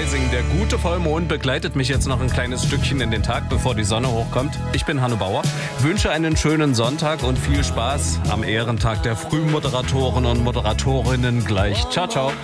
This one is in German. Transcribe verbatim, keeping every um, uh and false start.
Rising. Der gute Vollmond begleitet mich jetzt noch ein kleines Stückchen in den Tag, bevor die Sonne hochkommt. Ich bin Hanno Bauer, wünsche einen schönen Sonntag und viel Spaß am Ehrentag der Frühmoderatoren und Moderatorinnen gleich. Ciao, ciao.